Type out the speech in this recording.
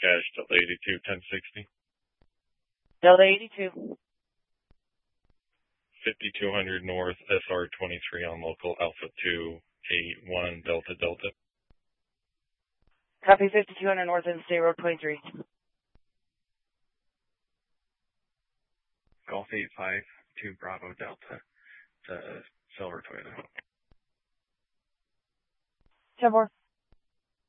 Cash Delta 82 1060. Delta 82. 5200 North SR 23 on local Alpha 281 Delta Delta. Copy 5200 North and State Road 23. Golf 852 Bravo Delta to Silver Toyota. 10-4.